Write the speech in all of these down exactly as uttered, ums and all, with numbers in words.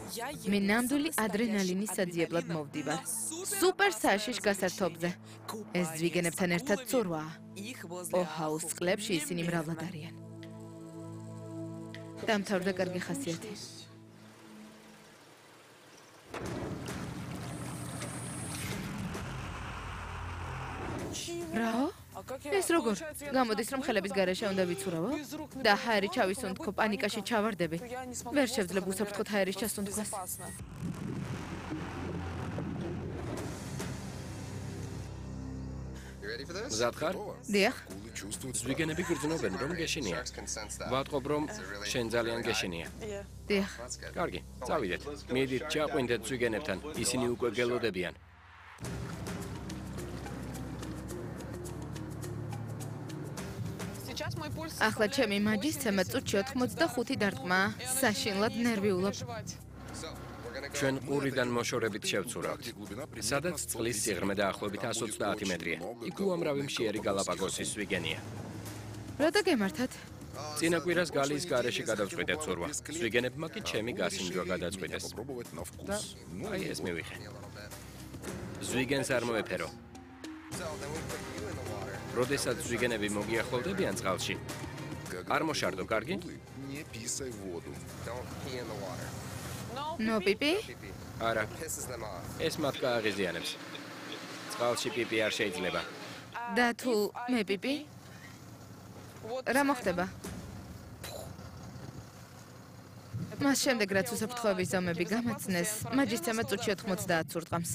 მე ნამდვილი ადრენალინის საძიებლად მოვდივარ. სუპერ საშიშ გასართობზე. ეს ზვიგენებთან ერთად ცურვაა. ოჰაუს წყლებში ისინი მრავლად არიან. დამთავრდა კარგი ხასიათი. რაო? ეს როგორ? გამოდის რომ ხელების გარეშე უნდა ვიცურავო? და ჰაერი ჩავისუნთქო, პანიკაში ჩავარდები. ვერ შევძლებ უსაფრთხოდ ჰაერის ჩასუნთქვას. მზად ხარ? დიახ. ზვიგენები გრძნობენ, რომ გეშინია. ვატყობ, რომ შენ ძალიან გეშინია. დიახ. კარგი, წავიდეთ. მიდით, ჩაყვინდეთ ზვიგენებთან. ისინი უკვე გელოდებიან. ახლა ჩემი მაჯისცემა წუთში ოთხმოცდახუთი დარტყმაა. საშინლად ნერვიულობ. ჩვენ ყურიდან მოშორებით შევცურავთ. სადაც წყლის სიღრმე დაახლოებით εκατს ოცდაათი მეტრია. იქ უამრავი მშიერი გალაპაგოსის ზვიგენია. რა დაგემართათ? წინა კვირას გალის გარეშე გადავწყვიტეთ ცურვა. ზვიგენებმა კი ჩემი გასინჯვა გადაწყვიტეს. და აი ეს მივიხე. ზვიგენს არ მოეფერო. როდესაც ზვიგენები მოგიახლოვდებიან წყალში, არ მოშარდო, კარგი? ნო პიპი? არა. ეს მათ გააღიზიანებს. წყალში პიპი არ შეიძლება. და თუ მე პიპი? რა მოხდება? მას შემდეგ რაც უსაფრთხოების ზომები გამაცნეს, მაჯისცემა წუთში ოთხმოცდაათს ურტყამს.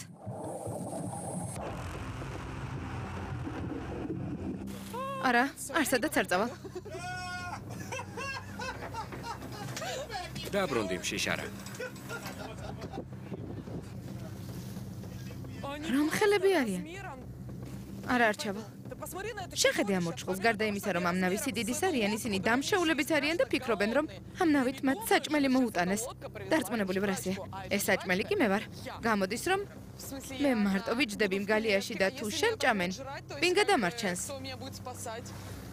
არა, არსადაც არ წავალ. დაბრუნდი შიშარა. რომ ხელები არიან? არა არ ჩავალ. შეხედე ამ ორ ჭყილს, გარდა იმისა, რომ ამ ნავის სიდიდის არიან, ისინი დამშეულებიც არიან და ფიქრობენ, რომ ამ ნავით მათ საჭმელი მოუტანეს. დარწმუნებული ვრასია. ეს საჭმელი კი მე ვარ. გამოდის, რომ მე მარტო ვიჯდები მგალიაში და თუ შენ ჭამენ, ვინ გადამარჩენს?